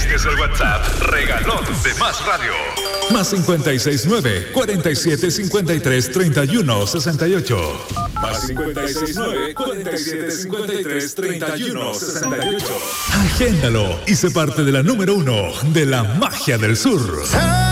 Este es el WhatsApp regalón de Más Radio. Más 569-4753-3168. Más 569-4753-3168. Agéndalo y sé parte de la número 1 de la magia del sur.